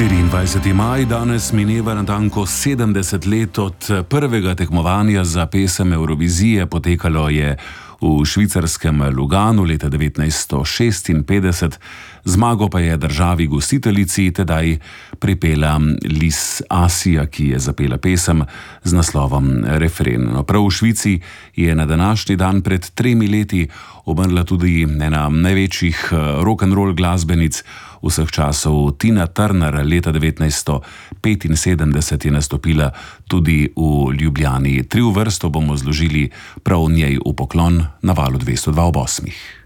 24. maj danes mineva natanko 70 let od prvega tekmovanja za pesem Evrovizije. Potekalo je v švicarskem Luganu leta 1956. Zmago pa je državi gostiteljici tedaj pripela Lis Asija, ki je zapela pesem z naslovom Refren. Prav v Švici je na današnji dan pred 3 leti umrla tudi ena največjih rock'n'roll glasbenic vseh časov. Tina Turner leta 1975 je nastopila tudi v Ljubljani. 3 v vrsto bomo zložili prav njej v poklon na Valu 202 ob 8.